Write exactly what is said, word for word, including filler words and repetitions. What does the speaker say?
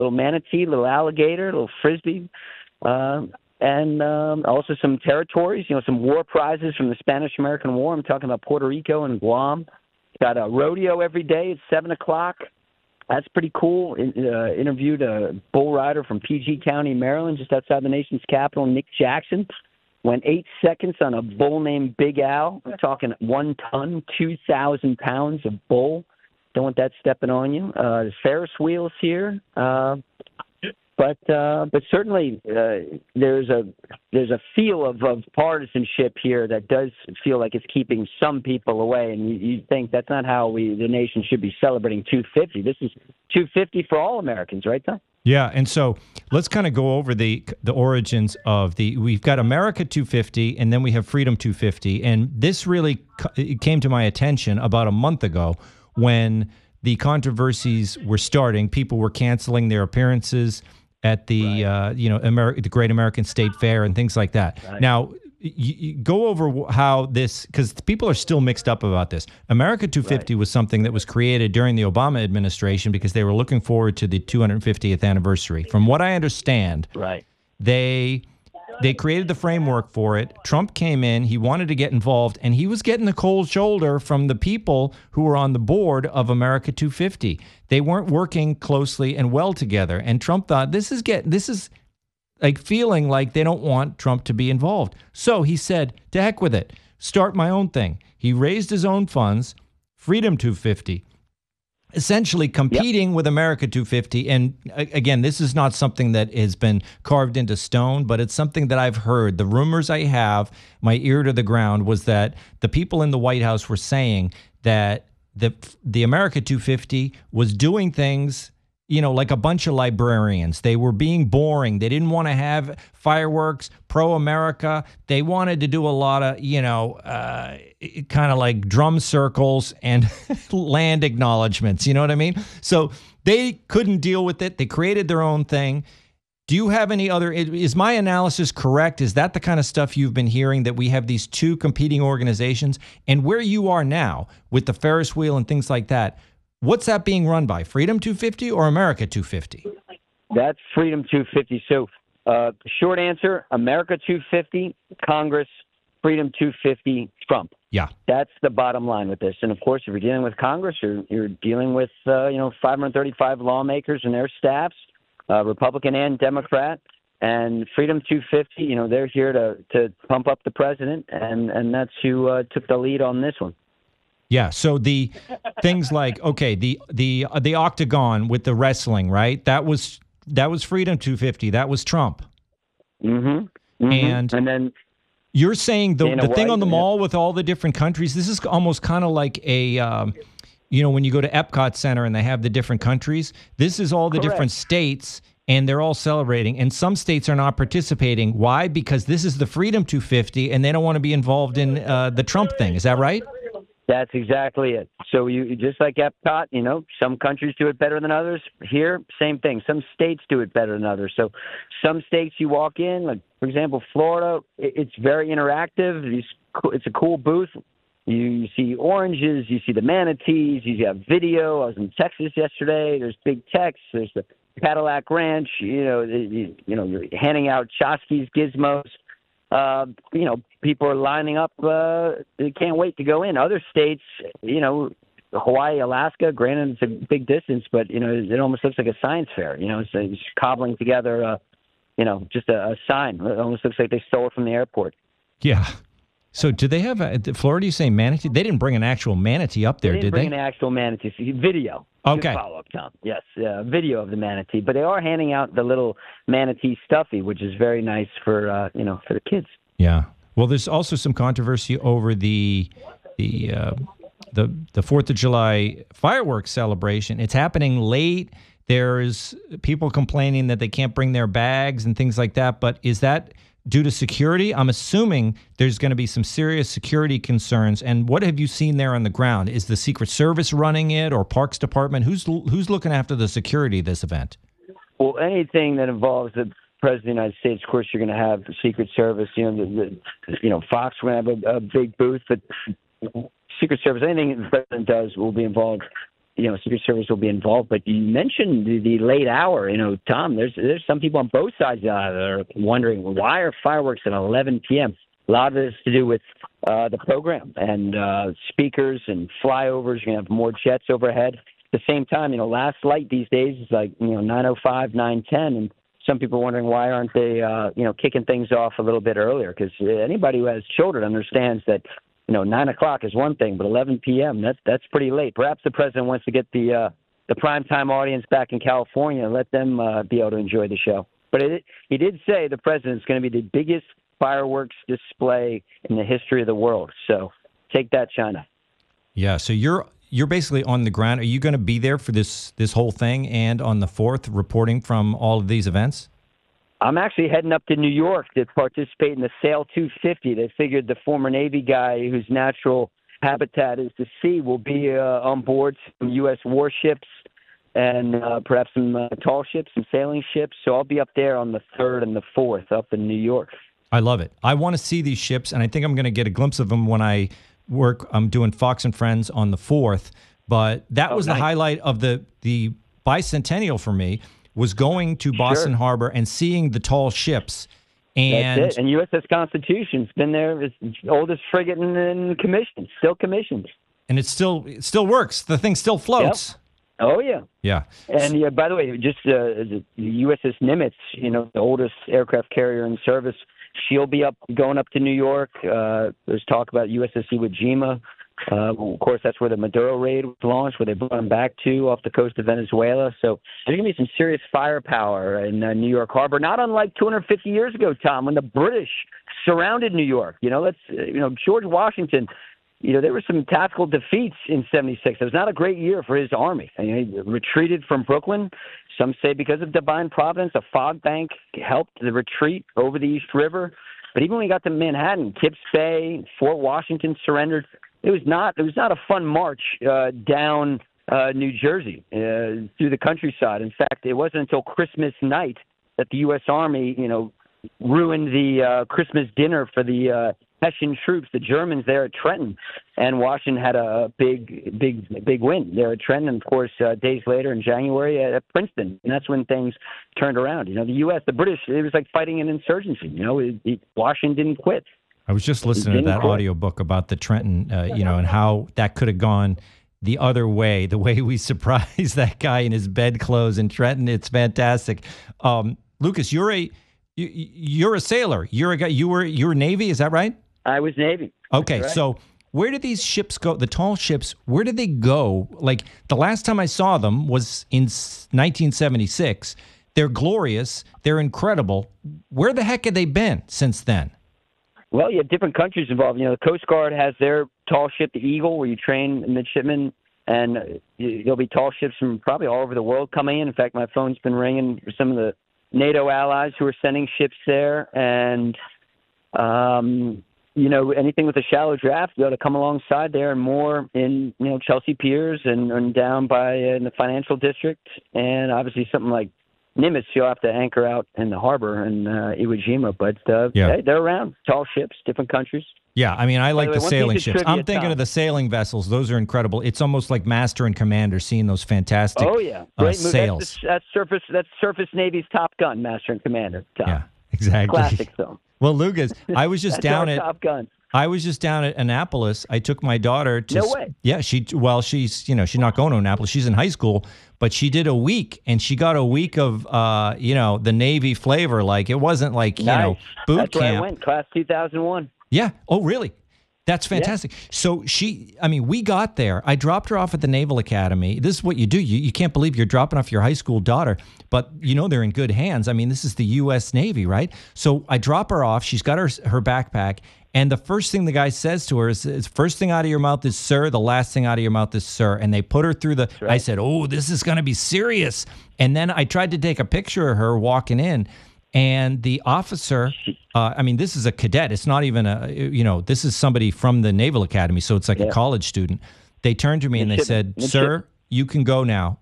little manatee, little alligator, little frisbee, uh, and um, also some territories, you know, some war prizes from the Spanish-American War. I'm talking about Puerto Rico and Guam. Got a rodeo every day at seven o'clock. That's pretty cool. Uh, interviewed a bull rider from P G County, Maryland, just outside the nation's capital, Nick Jackson. Went eight seconds on a bull named Big Al. We're talking one ton, two thousand pounds of bull. Don't want that stepping on you. Uh, the Ferris wheels here. Uh, but uh, but certainly uh, there's a there's a feel of, of partisanship here that does feel like it's keeping some people away. And you, you think that's not how we the nation should be celebrating two fifty. This is two fifty for all Americans, right, Tom? Yeah, and so let's kind of go over the the origins of the. We've got America two fifty, and then we have Freedom two fifty, and this really it came to my attention about a month ago when the controversies were starting. People were canceling their appearances at the right. uh, you know Ameri- the Great American State Fair and things like that. Right. Now, you, you go over how this, because people are still mixed up about this. America two fifty right. was something that was created during the Obama administration because they were looking forward to the two hundred fiftieth anniversary. From what I understand, right. they they created the framework for it. Trump came in, he wanted to get involved, and he was getting the cold shoulder from the people who were on the board of America two fifty. They weren't working closely and well together, and Trump thought, this is get this is like feeling like they don't want Trump to be involved. So he said, to heck with it, start my own thing. He raised his own funds, Freedom two fifty, essentially competing yep. with America two fifty. And again, this is not something that has been carved into stone, but it's something that I've heard. The rumors I have, my ear to the ground, was that the people in the White House were saying that the the America two fifty was doing things, you know, like a bunch of librarians. They were being boring. They didn't want to have fireworks, pro-America. They wanted to do a lot of, you know, uh, kind of like drum circles and land acknowledgments. You know what I mean? So they couldn't deal with it. They created their own thing. Do you have any other, is my analysis correct? Is that the kind of stuff you've been hearing, that we have these two competing organizations? And where you are now with the Ferris wheel and things like that, what's that being run by, Freedom two fifty or America two fifty? That's Freedom two fifty. So uh, short answer, America two fifty, Congress, Freedom two fifty, Trump. Yeah. That's the bottom line with this. And, of course, if you're dealing with Congress, you're, you're dealing with, uh, you know, five hundred thirty-five lawmakers and their staffs, uh, Republican and Democrat. And Freedom two fifty, you know, they're here to, to pump up the president, and, and that's who uh, took the lead on this one. Yeah, so the things like, okay, the the uh, the octagon with the wrestling, right? That was that was Freedom two fifty. That was Trump. Mm-hmm. mm-hmm. And and then you're saying the Dana the thing White, on the yeah. mall with all the different countries. This is almost kind of like a, um, you know, when you go to Epcot Center and they have the different countries. This is all the Correct. different states, and they're all celebrating. And some states are not participating. Why? Because this is the Freedom two fifty, and they don't want to be involved in uh, the Trump thing. Is that right? That's exactly it. So you just like Epcot, you know, some countries do it better than others. Here, same thing. Some states do it better than others. So some states you walk in, like, for example, Florida, it's very interactive. It's a cool booth. You see oranges, you see the manatees, you have video. I was in Texas yesterday. There's big text. There's the Cadillac Ranch. You know, you, you know, you're handing out Chosky's gizmos. Uh, you know, people are lining up. Uh, they can't wait to go in. Other states, you know, Hawaii, Alaska, granted it's a big distance, but, you know, it almost looks like a science fair. You know, it's, it's cobbling together, uh, you know, just a, a sign. It almost looks like they stole it from the airport. Yeah. So do they have a, Florida, you say manatee? They didn't bring an actual manatee up there, they didn't did they? bring an actual manatee. Video. Okay. Follow up, Tom. Yes, uh, video of the manatee. But they are handing out the little manatee stuffy, which is very nice for, uh, you know, for the kids. Yeah. Well, there's also some controversy over the the uh, the the Fourth of July fireworks celebration. It's happening late. There's people complaining that they can't bring their bags and things like that. But is that due to security? I'm assuming there's going to be some serious security concerns. And what have you seen there on the ground? Is the Secret Service running it, or Parks Department? Who's who's looking after the security of this event? Well, anything that involves the President of the United States, of course, you're going to have the Secret Service. You know, the, the you know Fox will have a, a big booth, but Secret Service, anything the president does will be involved. you know, Secret Service will be involved. But you mentioned the, the late hour. You know, Tom, there's there's some people on both sides uh, that are wondering why are fireworks at eleven p.m. A lot of it is to do with uh, the program and uh, speakers and flyovers. You're gonna have more jets overhead. At the same time, you know, last light these days is like you know nine oh five, nine ten, and some people are wondering why aren't they, uh, you know, kicking things off a little bit earlier? Because anybody who has children understands that, you know, nine o'clock is one thing, but eleven p.m. that's that's pretty late. Perhaps the president wants to get the uh, the primetime audience back in California and let them uh, be able to enjoy the show. But it, he did say the president's going to be the biggest fireworks display in the history of the world. So take that, China. Yeah. So you're. You're basically on the ground. Are you going to be there for this this whole thing and on the fourth reporting from all of these events? I'm actually heading up to New York to participate in the Sail two fifty. They figured the former Navy guy whose natural habitat is the sea will be uh, on board some U S warships and uh, perhaps some uh, tall ships, some sailing ships. So I'll be up there on the third and the fourth up in New York. I love it. I want to see these ships, and I think I'm going to get a glimpse of them when I work. I'm doing Fox and Friends on the fourth, but that oh, was nice. the highlight of the the bicentennial for me, was going to Boston sure. Harbor and seeing the tall ships. And that's it. And U S S Constitution's been there. It's the oldest frigate in, in commission, still commissioned. And it still it still works. The thing still floats. Yep. Oh, yeah. Yeah. And yeah, by the way, just uh, the U S S Nimitz, you know, the oldest aircraft carrier in service, she'll be up going up to New York. Uh, there's talk about U S S Iwo Jima. Uh, of course, that's where the Maduro raid was launched, where they brought them back to off the coast of Venezuela. So there's going to be some serious firepower in uh, New York Harbor, not unlike two hundred fifty years ago, Tom, when the British surrounded New York. You know, that's you know George Washington. You know, there were some tactical defeats in seventy-six. It was not a great year for his army. I mean, he retreated from Brooklyn. Some say because of divine providence, a fog bank helped the retreat over the East River. But even when we got to Manhattan, Kips Bay, Fort Washington surrendered. It was not. It was not a fun march uh, down uh, New Jersey uh, through the countryside. In fact, it wasn't until Christmas night that the U S Army, you know, ruined the uh, Christmas dinner for the uh, Hessian troops, the Germans there at Trenton, and Washington had a big, big, big win there at Trenton. And of course, uh, days later in January at Princeton, and that's when things turned around. You know, the U S, the British, it was like fighting an insurgency. You know, it, it, Washington didn't quit. I was just listening to that audio book about the Trenton, uh, you know, and how that could have gone the other way, the way we surprised that guy in his bedclothes in Trenton. It's fantastic. Um, Lucas, you're a you, you're a sailor. You're a guy. You were you were Navy. Is that right? I was Navy. Okay, right. So where did these ships go? The tall ships. Where did they go? Like the last time I saw them was in nineteen seventy-six. They're glorious. They're incredible. Where the heck have they been since then? Well, you have different countries involved. You know, the Coast Guard has their tall ship, the Eagle, where you train midshipmen, and there'll be tall ships from probably all over the world coming in. In fact, my phone's been ringing for some of the NATO allies who are sending ships there, and um, you know, anything with a shallow draft, you ought to come alongside there, and more in you know Chelsea Piers and, and down by uh, in the financial district, and obviously something like Nimitz, you'll have to anchor out in the harbor in uh, Iwo Jima, but uh, yeah. they, they're around. Tall ships, different countries. Yeah, I mean, I like the, way, the sailing ships. Trivia, I'm thinking Tom. of the sailing vessels. Those are incredible. It's almost like Master and Commander, seeing those fantastic oh, yeah. uh, Great move. sails. That's, the, that's, surface, that's Surface Navy's Top Gun, Master and Commander. Tom. Yeah, exactly. Classic film. Well, Lucas, I was just that's down our at Top Gun. I was just down at Annapolis. I took my daughter to. No way. Yeah, she. Well, she's you know she's not going to Annapolis. She's in high school, but she did a week, and she got a week of uh you know the Navy flavor. Like it wasn't like you nice. know boot That's camp. Where I went, class two thousand one. Yeah. Oh, really? That's fantastic. Yeah. So she, I mean, we got there. I dropped her off at the Naval Academy. This is what you do. You, you can't believe you're dropping off your high school daughter, but you know they're in good hands. I mean, this is the U S Navy, right? So I drop her off. She's got her her backpack. And the first thing the guy says to her is, is first thing out of your mouth is sir. The last thing out of your mouth is sir. And they put her through the, right. I said, oh, this is going to be serious. And then I tried to take a picture of her walking in. And the officer, uh, I mean, this is a cadet. It's not even a, you know, this is somebody from the Naval Academy. So it's like yeah. a college student. They turned to me and they said, sir, you can go now.